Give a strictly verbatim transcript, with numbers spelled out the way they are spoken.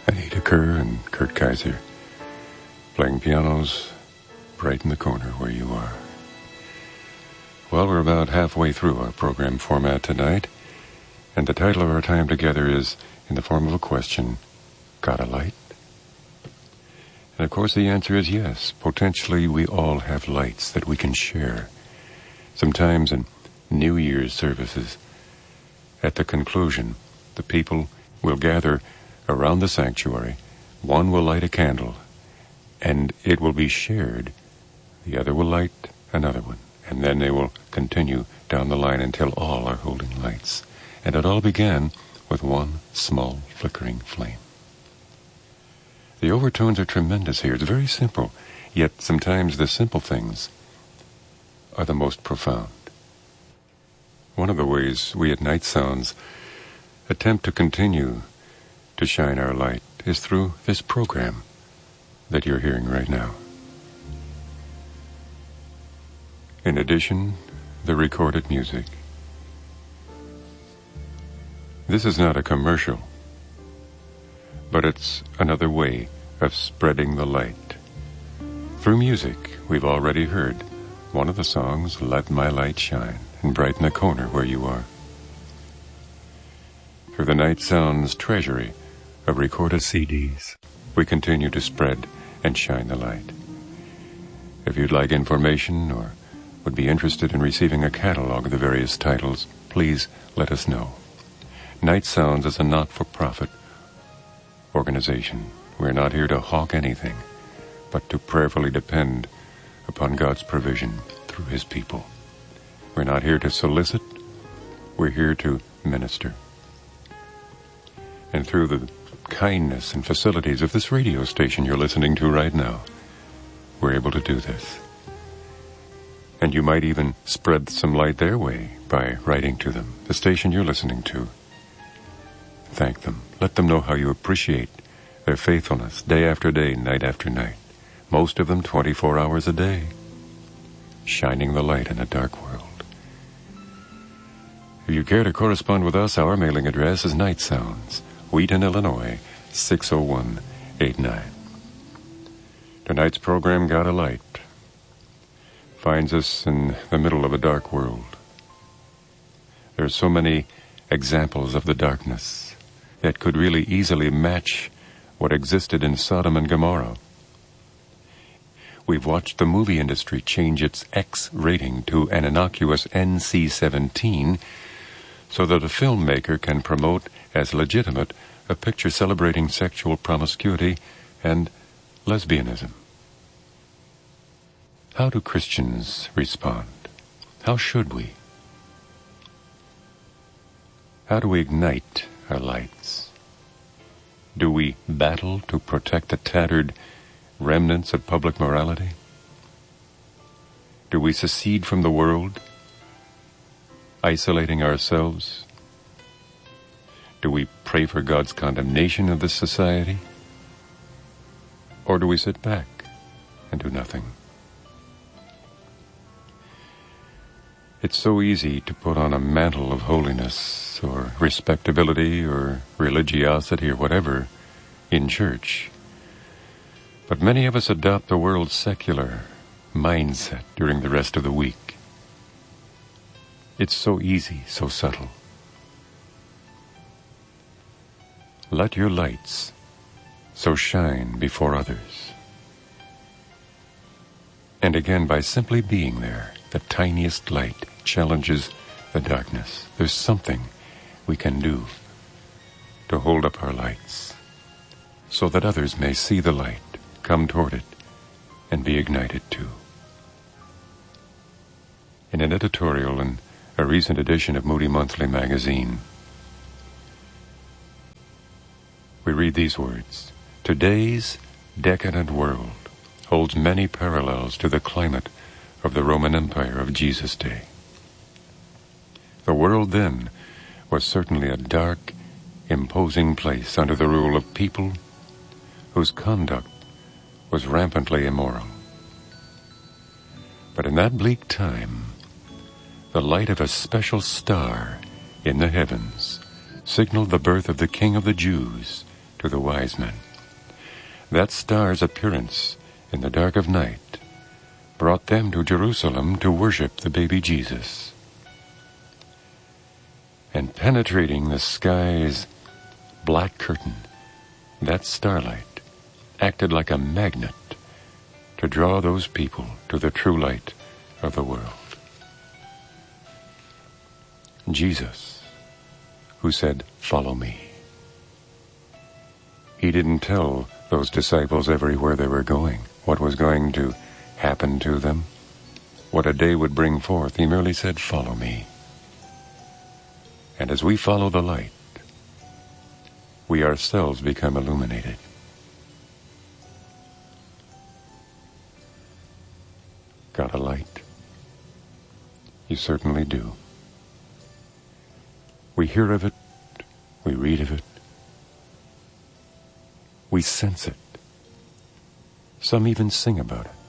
Anita Kerr and Kurt Kaiser playing pianos right in the corner where you are. Well, we're about halfway through our program format tonight, and the title of our time together is, in the form of a question, got a light? And of course the answer is yes. Potentially we all have lights that we can share. Sometimes in New Year's services, at the conclusion, the people will gather around the sanctuary. One will light a candle, and it will be shared. The other will light another one, and then they will continue down the line until all are holding lights. And it all began with one small flickering flame. The overtones are tremendous here. It's very simple, yet sometimes the simple things are the most profound. One of the ways we at Night Sounds attempt to continue to shine our light is through this program that you're hearing right now. In addition, the recorded music. This is not a commercial, but it's another way of spreading the light. Through music, we've already heard one of the songs, Let My Light Shine, and brighten the corner where you are. Through the Night Sounds treasury of recorded C Ds, we continue to spread and shine the light. If you'd like information or would be interested in receiving a catalog of the various titles, please let us know. Night Sounds is a not-for-profit organization. We're not here to hawk anything, but to prayerfully depend upon God's provision through His people. We're not here to solicit, we're here to minister. And through the kindness and facilities of this radio station you're listening to right now, we're able to do this. And you might even spread some light their way by writing to them, the station you're listening to. Thank them. Let them know how you appreciate their faithfulness day after day, night after night. Most of them twenty-four hours a day, shining the light in a dark world. If you care to correspond with us, our mailing address is Night Sounds, Wheaton, Illinois, six oh one eight nine. Tonight's program, Got a Light, finds us in the middle of a dark world. There are so many examples of the darkness that could really easily match what existed in Sodom and Gomorrah. We've watched the movie industry change its X rating to an innocuous N C seventeen so that a filmmaker can promote as legitimate a picture celebrating sexual promiscuity and lesbianism. How do Christians respond? How should we? How do we ignite our lights? Do we battle to protect the tattered remnants of public morality? Do we secede from the world, isolating ourselves? Do we pray for God's condemnation of this society? Or do we sit back and do nothing? It's so easy to put on a mantle of holiness or respectability or religiosity or whatever in church. But many of us adopt the world's secular mindset during the rest of the week. It's so easy, so subtle. Let your lights so shine before others. And again, by simply being there, the tiniest light challenges the darkness. There's something we can do to hold up our lights so that others may see the light, come toward it, and be ignited too. In an editorial in a recent edition of Moody Monthly magazine, we read these words: "Today's decadent world holds many parallels to the climate of the Roman Empire of Jesus' day. The world then was certainly a dark, imposing place under the rule of people whose conduct was rampantly immoral. But in that bleak time, the light of a special star in the heavens signaled the birth of the King of the Jews, to the wise men. That star's appearance in the dark of night brought them to Jerusalem to worship the baby Jesus. And penetrating the sky's black curtain, that starlight acted like a magnet to draw those people to the true light of the world. Jesus, who said, "Follow me." He didn't tell those disciples everywhere they were going what was going to happen to them, what a day would bring forth. He merely said, "Follow me." And as we follow the light, we ourselves become illuminated. Got a light? You certainly do. We hear of it, we read of it, we sense it. Some even sing about it.